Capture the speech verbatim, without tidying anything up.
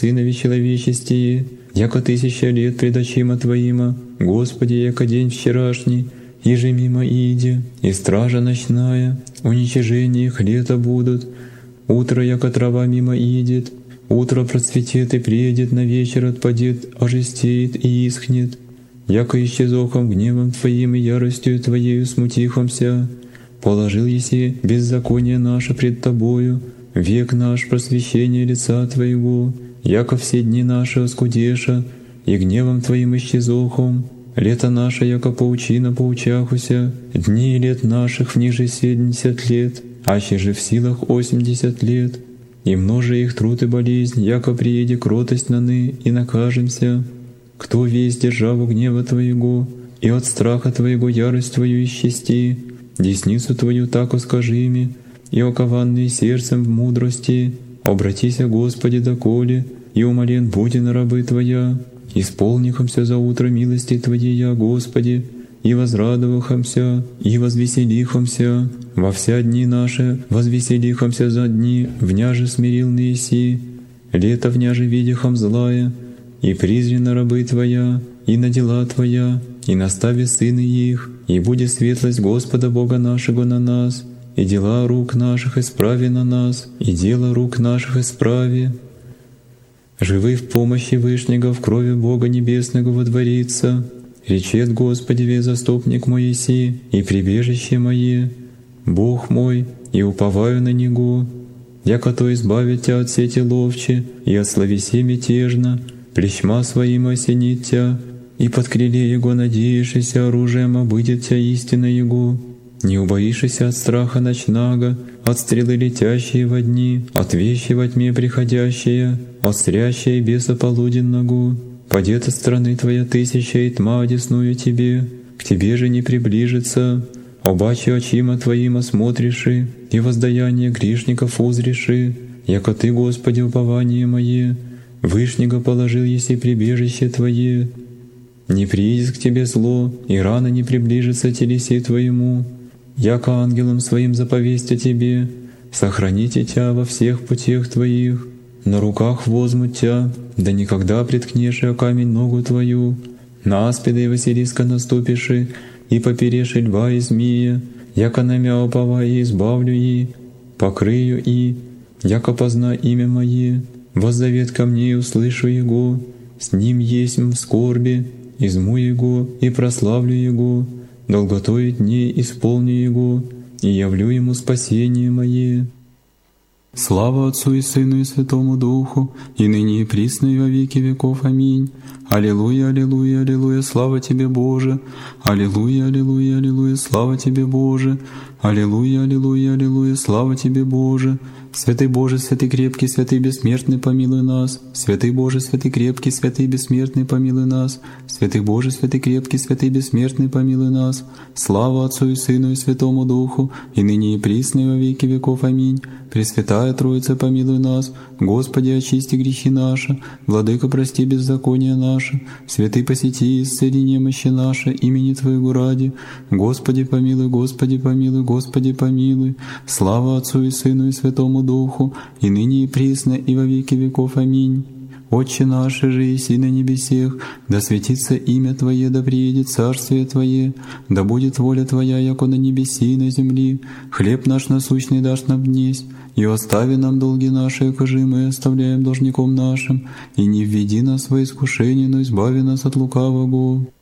Сынове человечестие, яко тысяча лет пред очима Твоима, Господи, яко день вчерашний, еже мимо иде, и стража ночная, уничижение их лета будут. Утро, яко трава мимо идет, утро процветет и приедет, на вечер отпадет, ожестеет и исхнет. Яко исчезохом гневом Твоим и яростью Твоею смутихомся, положил еси беззаконие наше пред Тобою, век наш просвещение лица Твоего, яко все дни наши оскудеша, и гневом Твоим исчезохом. Лето наше, яко паучина поучахуся, дни и лет наших в ниже семьдесят лет, аще же в силах восемьдесят лет. И множе их труд и болезнь, яко приеде кротость наны, и накажемся. Кто весь державу гнева Твоего, и от страха Твоего ярость Твою исчести, десницу Твою так скажи ми, и окованный сердцем в мудрости, обратися, Господи, доколе, и умолен буден рабы Твоя. Исполнихомся за утро милости Твоей, Господи, и возрадовахомся, и возвеселихомся, во вся дни наши возвеселихомся за дни, вняже смирил неси, лето вняже видихом злая, и призрена рабы Твоя, и на дела Твоя, и настави сыны их, и будет светлость Господа Бога нашего на нас, и дела рук наших исправи на нас, и дело рук наших исправи. Живы в помощи Вышнего, в крови Бога Небесного водворится. Речет Господи, ве заступник мой еси, и прибежище мое, Бог мой, и уповаю на Него. Яко то избавит Тя от сети ловчи, и от словеси мятежно, плещма своим осенит Тя, и под крыле Его надеешься оружием обыдет Тя истина Его. Не убоишься от страха ночного, от стрелы летящие во дни, от вещи во тьме приходящие, от стрящей беса полуденного. Падет от страны Твоя тысяча, и тьма одесную Тебе, к Тебе же не приближится. Обаче очима Твоим осмотриши, и воздаяние грешников узриши, яко Ты, Господи, упование мое, Вышнего положил еси прибежище Твое. Не приидет к Тебе зло, и рано не приближится телеси Твоему, яко ангелом Своим заповестя Тебе, сохраните Тя во всех путях Твоих, на руках возьмут Тя, да никогда приткнешь о камень ногу Твою, на аспида и Василиска наступиши, и попереши льва и змея, яко намя уповая и избавлю и, покрыю и, яко позна имя Мое, воззовет ко мне и услышу Его, с Ним есть в скорби, изму Его и прославлю Его, долготою дней исполню Его, и явлю Ему спасение Мое. Слава Отцу и Сыну и Святому Духу, и ныне и присно и во веки веков. Аминь. Аллилуйя, аллилуйя, аллилуйя, слава Тебе, Боже! Аллилуйя, аллилуйя, аллилуйя, слава Тебе, Боже! Аллилуйя, аллилуйя, аллилуйя, слава Тебе, Боже! Святый Боже, святый крепкий, святый бессмертный, помилуй нас. Святый Боже, святый крепкий, святый бессмертный, помилуй нас. Святый Боже, святый крепкий, святый бессмертный, помилуй нас. Слава Отцу и Сыну и Святому Духу, и ныне и присно и во веки веков. Аминь. Пресвятая Троица, помилуй нас. Господи, очисти грехи наши. Владыка, прости беззакония наши. Святый, посети и исцели немощи наши, имени Твоего ради. Господи, помилуй, Господи, помилуй, Господи, помилуй. Слава Отцу и Сыну и Святому Духу, и ныне и присно и во веки веков. Аминь. Отче наш, же еси на небесех, да светится имя Твое, да приедет царствие Твое, да будет воля Твоя, яко на небеси и на земли. Хлеб наш насущный дашь нам днесь, и остави нам долги наши, якоже мы оставляем должником нашим, и не введи нас во искушение, но избави нас от лукавого.